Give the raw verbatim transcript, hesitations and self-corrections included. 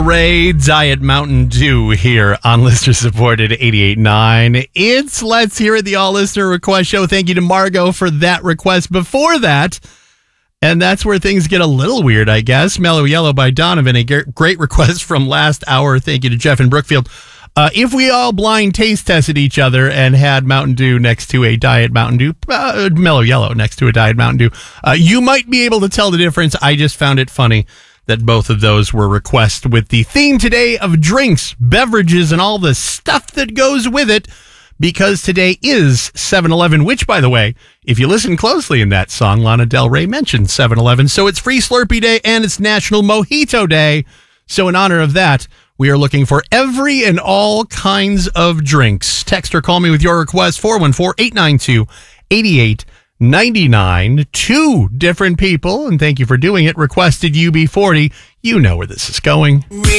Ray Diet Mountain Dew here on listener supported eighty-eight point nine. It's Let's Hear It, the all listener request show. Thank you to Margot for that request before that. And that's where things get a little weird, I guess. Mellow Yellow by Donovan, a great request from last hour. Thank you to Jeff in Brookfield. Uh, if we all blind taste tested each other and had Mountain Dew next to a Diet Mountain Dew, uh, Mellow Yellow next to a Diet Mountain Dew, uh, you might be able to tell the difference. I just found it funny that both of those were requests with the theme today of drinks, beverages, and all the stuff that goes with it, because today is seven eleven, which, by the way, if you listen closely in that song, Lana Del Rey mentioned seven eleven. So it's Free Slurpee Day and it's National Mojito Day. So in honor of that, we are looking for every and all kinds of drinks. Text or call me with your request, four one four, eight nine two, eight eight nine nine. Two different people, and thank you for doing it, requested U B forty. You know where this is going.